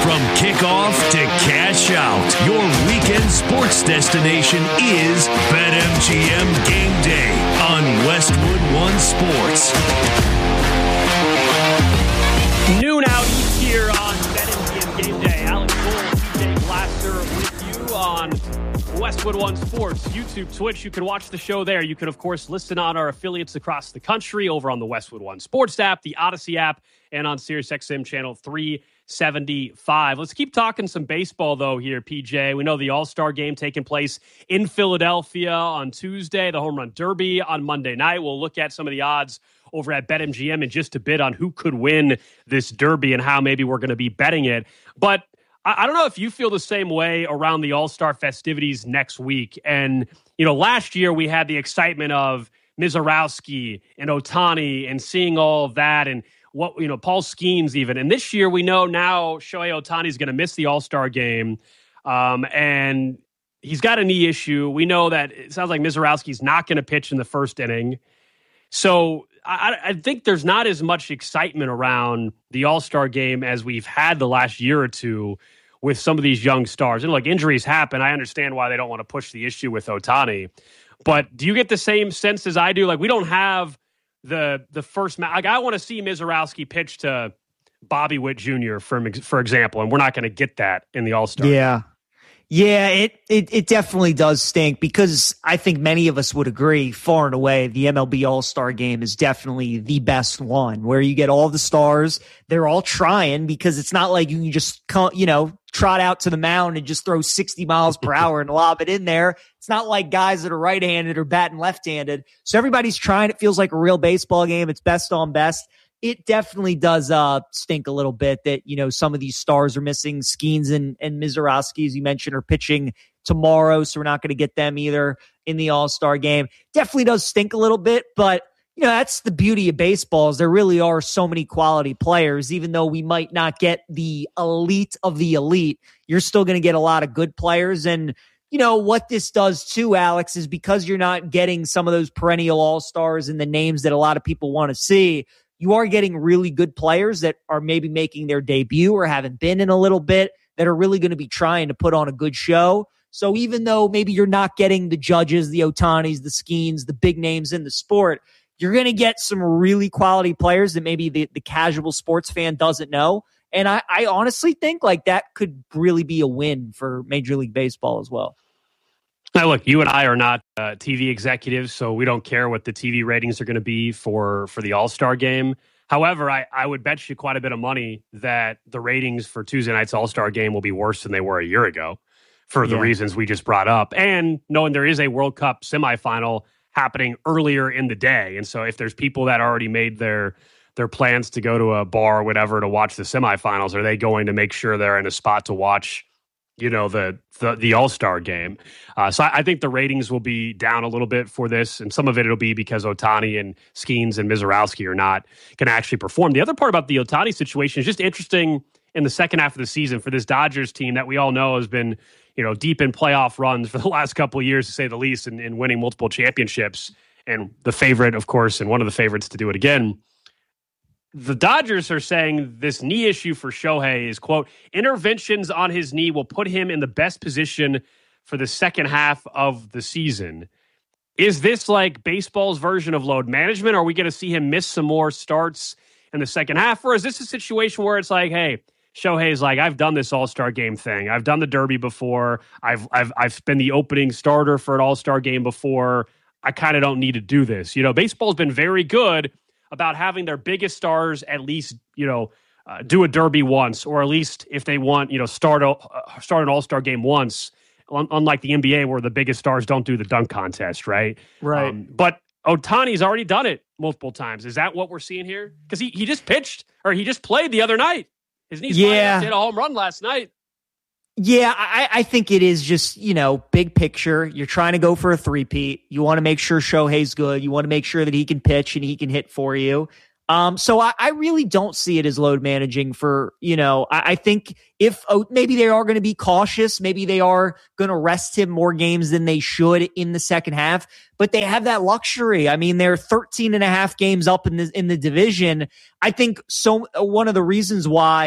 From kickoff to cash out, your weekend sports destination is BetMGM Game Day on Westwood One Sports. Noon out east here on BetMGM Game Day. Alex Cole, TJ Glasser with you on Westwood One Sports, YouTube, Twitch. You can watch the show there. You can, of course, listen on our affiliates across the country over on the Westwood One Sports app, the Odyssey app, and on SiriusXM channel 375. Let's keep talking some baseball, though, here, PJ. We know the All-Star game taking place in Philadelphia on Tuesday, the Home Run Derby on Monday night. We'll look at some of the odds over at BetMGM in just a bit on who could win this Derby and how maybe we're going to be betting it. But I don't know if you feel the same way around the All-Star festivities next week. And, you know, last year we had the excitement of Mizorowski and Ohtani and seeing all of that and what, you know, Paul Skeens even. And this year we know now Shohei Ohtani is going to miss the All-Star game. And he's got a knee issue. We know that it sounds like Mizorowski's not going to pitch in the first inning. So I think there's not as much excitement around the All-Star game as we've had the last year or two with some of these young stars. And look, injuries happen. I understand why they don't want to push the issue with Ohtani. But do you get the same sense as I do? Like, we don't have the first match. Like, I want to see Mizorowski pitch to Bobby Witt Jr., for example, and we're not going to get that in the All-Star game. Yeah, it definitely does stink because I think many of us would agree far and away the MLB All-Star game is definitely the best one where you get all the stars. They're all trying because it's not like you can just, trot out to the mound and just throw 60 miles per hour and lob it in there. It's not like guys that are right-handed or batting left-handed. So everybody's trying. It feels like a real baseball game. It's best on best. It definitely does stink a little bit that, some of these stars are missing. Skeens and Mizorowski, as you mentioned, are pitching tomorrow, so we're not going to get them either in the All-Star game. Definitely does stink a little bit, but, that's the beauty of baseball is there really are so many quality players. Even though we might not get the elite of the elite, you're still going to get a lot of good players. And, what this does too, Alex, is because you're not getting some of those perennial All-Stars and the names that a lot of people want to see, you are getting really good players that are maybe making their debut or haven't been in a little bit that are really going to be trying to put on a good show. So even though maybe you're not getting the Judges, the Ohtanis, the Skeens, the big names in the sport, you're going to get some really quality players that maybe the casual sports fan doesn't know. And I honestly think like that could really be a win for Major League Baseball as well. Now, look, you and I are not TV executives, so we don't care what the TV ratings are going to be for the All-Star game. However, I would bet you quite a bit of money that the ratings for Tuesday night's All-Star game will be worse than they were a year ago for the reasons we just brought up. And knowing there is a World Cup semifinal happening earlier in the day. And so if there's people that already made their plans to go to a bar or whatever to watch the semifinals, are they going to make sure they're in a spot to watch the All-Star game? So I think the ratings will be down a little bit for this, and some of it'll be because Ohtani and Skeens and Mizorowski are not going to actually perform. The other part about the Ohtani situation is just interesting in the second half of the season for this Dodgers team that we all know has been, deep in playoff runs for the last couple of years, to say the least, and winning multiple championships. And the favorite, of course, and one of the favorites to do it again. The Dodgers are saying this knee issue for Shohei is, quote, interventions on his knee will put him in the best position for the second half of the season. Is this like baseball's version of load management? Are we going to see him miss some more starts in the second half? Or is this a situation where it's like, hey, Shohei's like, I've done this All-Star game thing. I've done the Derby before. I've been the opening starter for an All-Star game before. I kind of don't need to do this. Baseball's been very good about having their biggest stars at least, do a Derby once, or at least if they want, start an All-Star game once, unlike the NBA where the biggest stars don't do the dunk contest, right? Right. But Ohtani's already done it multiple times. Is that what we're seeing here? Because he just pitched, or he just played the other night. His knee's fine. He hit a home run last night. Yeah, I think it is just, big picture. You're trying to go for a three-peat. You want to make sure Shohei's good. You want to make sure that he can pitch and he can hit for you. So I really don't see it as load managing for, I think if maybe they are going to be cautious, maybe they are going to rest him more games than they should in the second half, but they have that luxury. I mean, they're 13 and a half games up in the division. I think one of the reasons why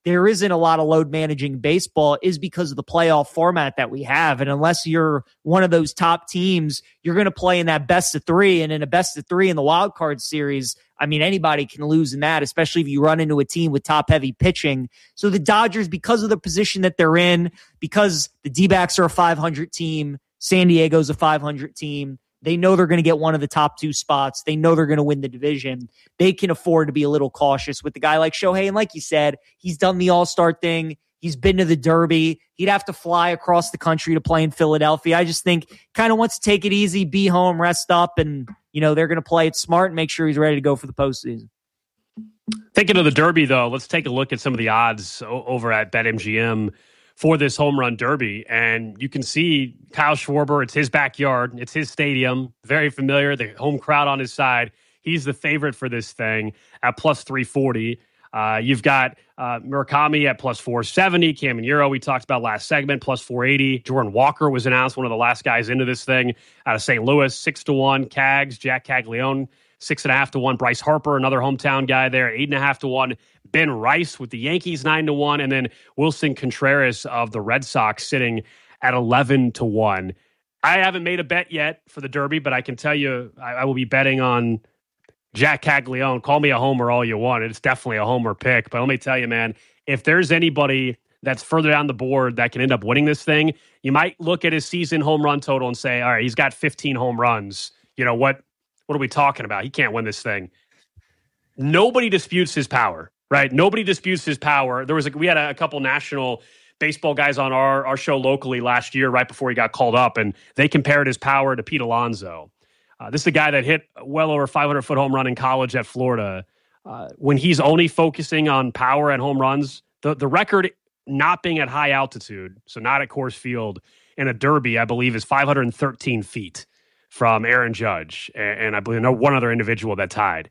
there isn't a lot of load managing baseball is because of the playoff format that we have. And unless you're one of those top teams, you're going to play in that best of three. And in a best of three in the wild card series, I mean, anybody can lose in that, especially if you run into a team with top heavy pitching. So the Dodgers, because of the position that they're in, because the D-backs are a 500 team, San Diego's a 500 team, they know they're going to get one of the top two spots. They know they're going to win the division. They can afford to be a little cautious with the guy like Shohei. And like you said, he's done the all-star thing. He's been to the Derby. He'd have to fly across the country to play in Philadelphia. I just think kind of wants to take it easy, be home, rest up, and they're going to play it smart and make sure he's ready to go for the postseason. Thinking of the Derby, though, let's take a look at some of the odds over at BetMGM for this home run derby. And you can see Kyle Schwarber, it's his backyard, it's his stadium, very familiar, the home crowd on his side. He's the favorite for this thing at plus 340. You've got Murakami at plus 470, Cam Euro, we talked about last segment, plus 480. Jordan Walker was announced, one of the last guys into this thing out of St. Louis, 6-1. Cags, Jack Caglione, 6.5-1. Bryce Harper, another hometown guy there, 8.5-1. Ben Rice with the Yankees, 9-1. And then Wilson Contreras of the Red Sox sitting at 11-1. I haven't made a bet yet for the Derby, but I can tell you I will be betting on Jack Caglione. Call me a homer all you want. It's definitely a homer pick. But let me tell you, man, if there's anybody that's further down the board that can end up winning this thing, you might look at his season home run total and say, all right, he's got 15 home runs. What are we talking about? He can't win this thing. Nobody disputes his power, right? Nobody disputes his power. We had a couple national baseball guys on our show locally last year, right before he got called up, and they compared his power to Pete Alonso. This is a guy that hit well over 500-foot home run in college at Florida. When he's only focusing on power and home runs, the record not being at high altitude, so not at Coors Field, in a derby, I believe, is 513 feet from Aaron Judge, and I believe one other individual that tied.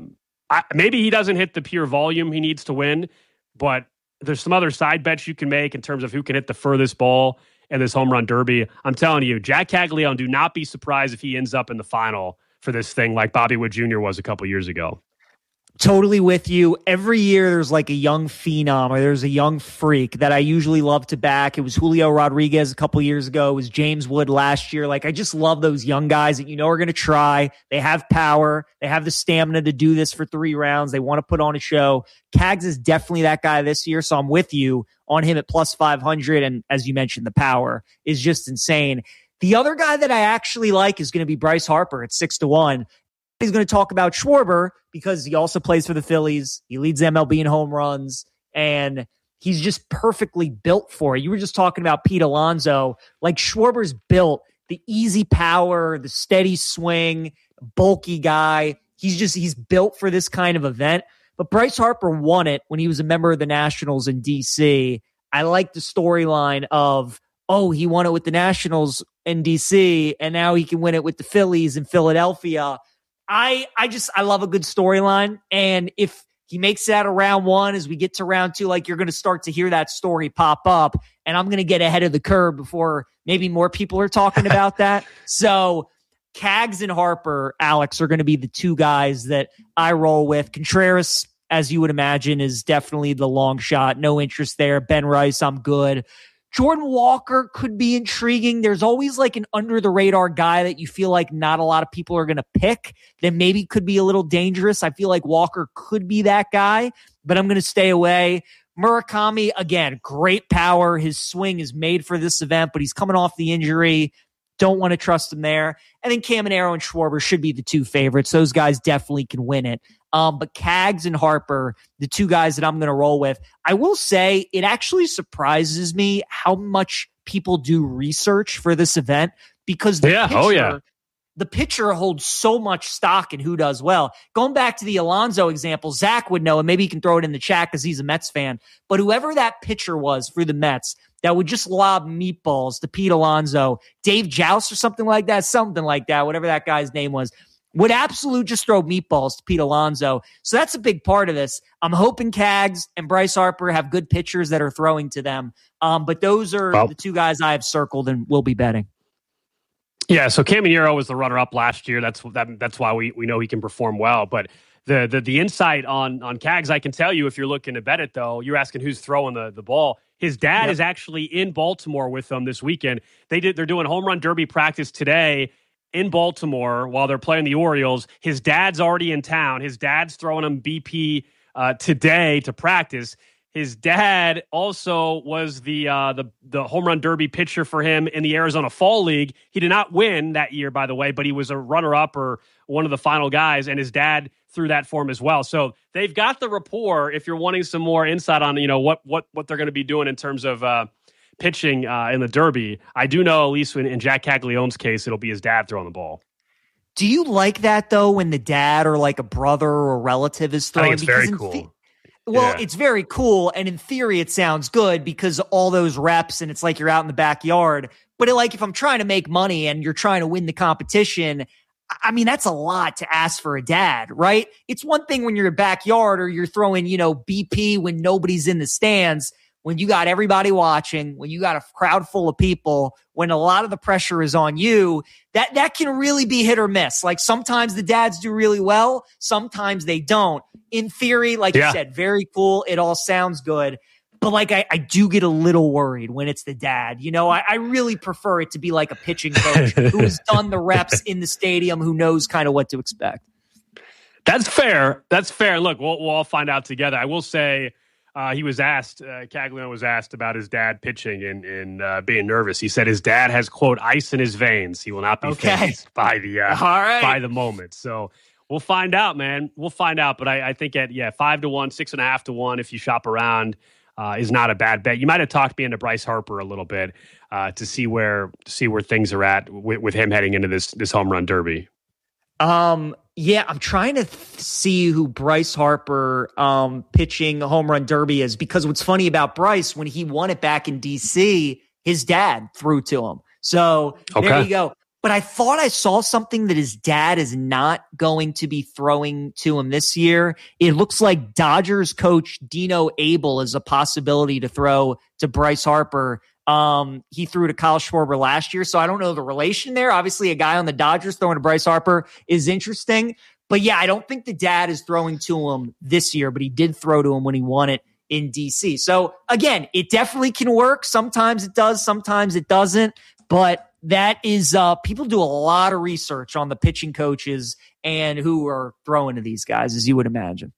Maybe he doesn't hit the pure volume he needs to win, but there's some other side bets you can make in terms of who can hit the furthest ball in this home run derby. I'm telling you, Jack Caglione, do not be surprised if he ends up in the final for this thing like Bobby Wood Jr. was a couple years ago. Totally with you. Every year there's like a young phenom or there's a young freak that I usually love to back. It was Julio Rodriguez a couple years ago. It was James Wood last year. Like, I just love those young guys that are going to try. They have power. They have the stamina to do this for 3 rounds. They want to put on a show. Cags is definitely that guy this year. So I'm with you on him at plus 500. And as you mentioned, the power is just insane. The other guy that I actually like is going to be Bryce Harper at 6-1. He's going to talk about Schwarber because he also plays for the Phillies. He leads MLB in home runs, and he's just perfectly built for it. You were just talking about Pete Alonso. Like, Schwarber's built the easy power, the steady swing, bulky guy. He's built for this kind of event. But Bryce Harper won it when he was a member of the Nationals in D.C. I like the storyline of, he won it with the Nationals in D.C., and now he can win it with the Phillies in Philadelphia. I love a good storyline. And if he makes it out of round 1, as we get to round 2, like, you're going to start to hear that story pop up, and I'm going to get ahead of the curve before maybe more people are talking about that. So Cags and Harper, Alex, are going to be the 2 guys that I roll with. Contreras, as you would imagine, is definitely the long shot. No interest there. Ben Rice, I'm good. Jordan Walker could be intriguing. There's always like an under the radar guy that you feel like not a lot of people are going to pick that maybe could be a little dangerous. I feel like Walker could be that guy, but I'm going to stay away. Murakami, again, great power. His swing is made for this event, but he's coming off the injury. Don't want to trust him there. And then Caminero and Schwarber should be the 2 favorites. Those guys definitely can win it. But Cags and Harper, the 2 guys that I'm going to roll with. I will say it actually surprises me how much people do research for this event because the pitcher holds so much stock in who does well. Going back to the Alonso example, Zach would know, and maybe he can throw it in the chat because he's a Mets fan. But whoever that pitcher was for the Mets that would just lob meatballs to Pete Alonso, Dave Joust or something like that, whatever that guy's name was, would absolutely just throw meatballs to Pete Alonso. So that's a big part of this. I'm hoping Cags and Bryce Harper have good pitchers that are throwing to them. But those are the 2 guys I have circled and will be betting. Yeah, so Caminero was the runner-up last year. That's why we know he can perform well. But The insight on Cags, I can tell you if you're looking to bet it, though. You're asking who's throwing the ball. His dad is actually in Baltimore with them this weekend. They're doing home run derby practice today in Baltimore while they're playing the Orioles. His dad's already in town. His dad's throwing him BP today to practice. His dad also was the home run derby pitcher for him in the Arizona Fall League. He did not win that year, by the way, but he was a runner-up or one of the final guys, and his dad threw that for him as well. So they've got the rapport. If you're wanting some more insight on what they're going to be doing in terms of pitching in the Derby, I do know, at least in Jack Caglione's case, it'll be his dad throwing the ball. Do you like that, though, when the dad or like a brother or a relative is throwing? I think it's very cool. It's very cool, and in theory, it sounds good because all those reps, and it's like you're out in the backyard. But if I'm trying to make money and you're trying to win the competition, I mean, that's a lot to ask for a dad, right? It's one thing when you're in the backyard or you're throwing, BP when nobody's in the stands. When you got everybody watching, when you got a crowd full of people, when a lot of the pressure is on you, that can really be hit or miss. Like sometimes the dads do really well, sometimes they don't. In theory, like you said, very cool. It all sounds good. But I do get a little worried when it's the dad. I really prefer it to be like a pitching coach who has done the reps in the stadium, who knows kind of what to expect. That's fair. Look, we'll all find out together. I will say, Caglione was asked about his dad pitching and being nervous. He said his dad has, quote, ice in his veins. He will not be fazed by the moment. So we'll find out, man. We'll find out. But I think at 5-1, 6.5-1, if you shop around, is not a bad bet. You might have talked me into Bryce Harper a little bit to see where things are at with him heading into this home run derby. Yeah, I'm trying to see who Bryce Harper pitching home run derby is, because what's funny about Bryce, when he won it back in DC, his dad threw to him. So There you go. But I thought I saw something that his dad is not going to be throwing to him this year. It looks like Dodgers coach Dino Abel is a possibility to throw to Bryce Harper. He threw to Kyle Schwarber last year, so I don't know the relation there. Obviously, a guy on the Dodgers throwing to Bryce Harper is interesting. But yeah, I don't think the dad is throwing to him this year, but he did throw to him when he won it in DC. So again, it definitely can work. Sometimes it does, sometimes it doesn't. But that is, people do a lot of research on the pitching coaches and who are throwing to these guys, as you would imagine.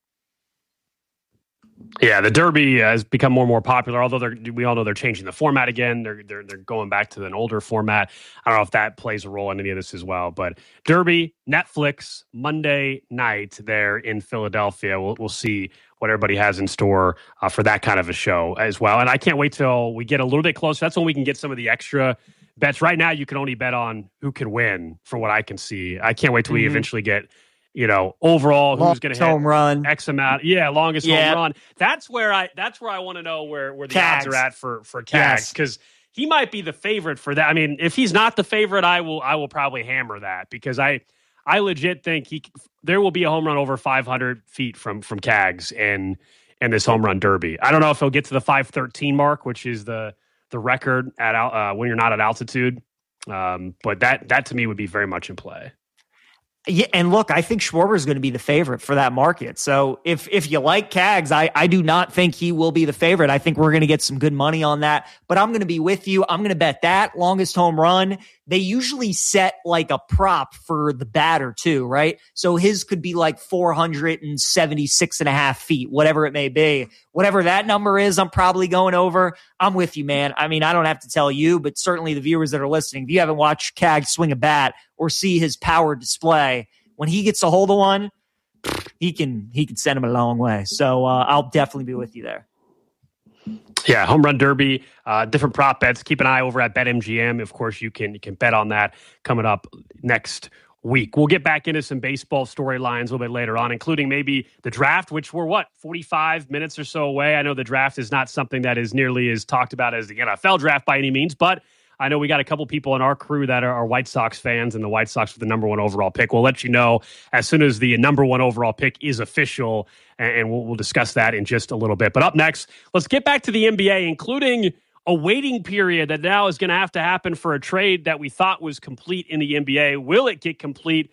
Yeah, the Derby has become more and more popular, although we all know they're changing the format again. They're going back to an older format. I don't know if that plays a role in any of this as well. But Derby, Netflix, Monday night there in Philadelphia. We'll see what everybody has in store for that kind of a show as well. And I can't wait till we get a little bit closer. That's when we can get some of the extra bets. Right now, you can only bet on who can win, from what I can see. I can't wait till we eventually get overall who's going to hit home run X amount. Yeah, longest home run. That's where I want to know where the Cags. odds are at for Cags, because he might be the favorite for that. I mean, if he's not the favorite, I will probably hammer that, because I legit think there will be a home run over 500 feet from Cags in this home run derby. I don't know if he'll get to the 513 mark, which is the record at when you're not at altitude. But that to me would be very much in play. Yeah, and look, I think Schwarber is going to be the favorite for that market. So if you like Cags, I do not think he will be the favorite. I think we're going to get some good money on that. But I'm going to be with you. I'm going to bet that longest home run. They usually set like a prop for the batter too, right? So his could be like 476.5 feet, whatever it may be. Whatever that number is, I'm probably going over. I'm with you, man. I mean, I don't have to tell you, but certainly the viewers that are listening, if you haven't watched Cags swing a bat or see his power display, when he gets a hold of one, he can send him a long way. So I'll definitely be with you there. Yeah, home run derby, different prop bets. Keep an eye over at BetMGM. Of course, you can bet on that coming up next week. We'll get back into some baseball storylines a little bit later on, including maybe the draft, which we're 45 minutes or so away. I know the draft is not something that is nearly as talked about as the NFL draft by any means, but I know we got a couple people in our crew that are White Sox fans, and the White Sox with the number 1 overall pick. We'll let you know as soon as the number 1 overall pick is official, and we'll discuss that in just a little bit. But up next, let's get back to the NBA, including a waiting period that now is going to happen for a trade that we thought was complete in the NBA. Will it get complete